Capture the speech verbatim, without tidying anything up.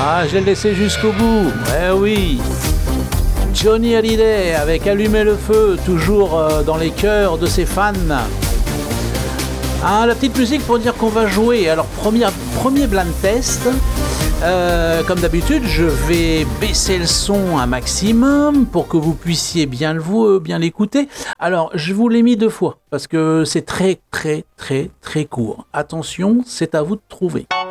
Ah, je l'ai laissé jusqu'au bout. Eh oui. Johnny Hallyday avec Allumer le feu, toujours euh, dans les cœurs de ses fans. Ah, la petite musique pour dire qu'on va jouer. Alors, première, premier blind test. Euh, comme d'habitude, je vais baisser le son un maximum pour que vous puissiez bien le vous, bien l'écouter. Alors, je vous l'ai mis deux fois parce que c'est très, très, très, très court. Attention, c'est à vous de trouver.